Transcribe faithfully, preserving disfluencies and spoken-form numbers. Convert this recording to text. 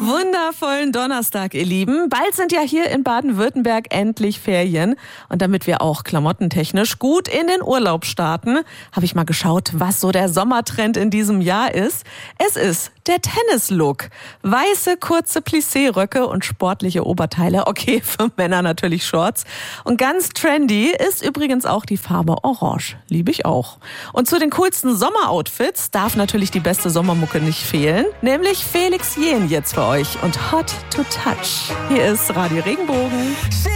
Wundervollen Donnerstag, ihr Lieben. Bald sind ja hier in Baden-Württemberg endlich Ferien. Und damit wir auch klamottentechnisch gut in den Urlaub starten, habe ich mal geschaut, was so der Sommertrend in diesem Jahr ist. Es ist der Tennis-Look. Weiße, kurze Plissé-Röcke und sportliche Oberteile. Okay, für Männer natürlich Shorts. Und ganz trendy ist übrigens auch die Farbe Orange. Liebe ich auch. Und zu den coolsten Sommeroutfits darf natürlich die beste Sommermucke nicht fehlen. Nämlich Felix Jähn jetzt für euch und Hot to Touch. Hier ist Radio Regenbogen.